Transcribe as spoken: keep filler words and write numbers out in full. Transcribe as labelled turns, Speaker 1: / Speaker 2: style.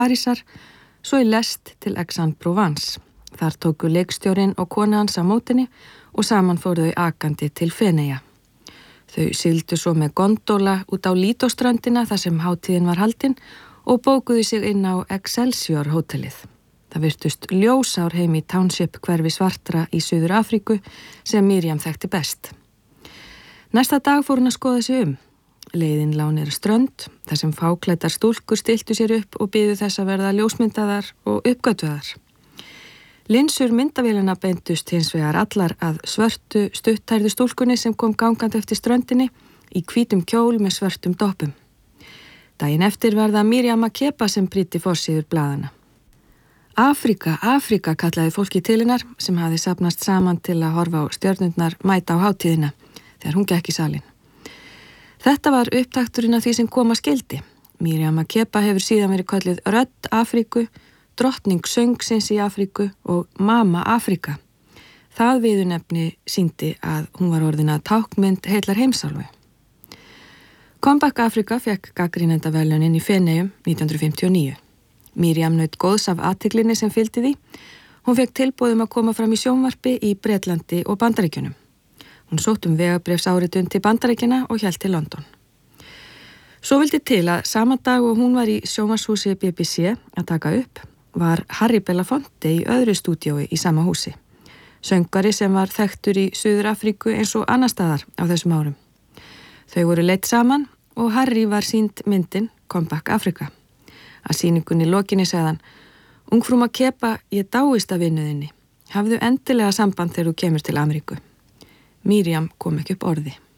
Speaker 1: Parísar, svo í lest til Aix-en-Provence. Þar tóku leikstjórinn og kona hans á mótinni og saman fóru þau akandi til Feneyja. Þau sigldu svo með gondóla út á Lídóströndina þar sem hátíðin var haldin og bókuðu sig inn á Excelsior hótelið. Það virtust ljósár heim í Township hverfi svartra í Suður Afríku sem Miriam þekkti best. Næsta dag fór hún að skoða sig um. Leiðin lá niður strönd, þar sem fáklæddar stúlkur stiltu sér upp og biðu þess að verða ljósmyndaðar og uppgötvaðar. Linsur myndavélina beindust hins vegar allar að svörtu stuttærðu stúlkunni sem kom gangandi eftir ströndinni í hvítum kjól með svörtum doppum. Daginn eftir var það Miriam Makeba sem prýddi forsíður blaðana. Afrika, Afrika kallaði fólki til hennar sem hafði safnast saman til að horfa á stjörnurnar mæta á hátíðina þegar hún gekk í salinn. Þetta var upptakturinn af því sem koma skildi. Miriam Makeba hefur síðan verið kölluð Rödd Afríku, drottning söngsins í Afríku og Mama Afrika. Það viðurnefni sýndi að hún var orðin að táknmynd heillar heimsálfu. Comeback Afrika fekk gagnrýnendaverðlaunin í Feneyjum nítján hundruð fimmtíu og níu. Miriam naut góðs af athyglinni sem fylgdi því. Hún fekk tilboð um að koma fram í sjónvarpi í Bretlandi og Bandaríkjunum. Hún sótt um vegabréfsáritun til Bandaríkjanna og hélt til London. Svo vildi til að sama dag og hún var í sjónvarpshúsi B B C að taka upp, var Harry Belafonte í öðru stúdíói í sama húsi. Söngvari sem var þekktur í Suður Afríku eins og annar staðar á þessum árum. Þau voru leitt saman og Harry var sýnd myndin Comeback Afrika. Að sýningunni lokinni segðan: Ungfrú Makeba, ég dáist að vinnuðinni. Hafðu endilega samband þegar þú kemur til Ameríku. Miriam kom ekki upp orði.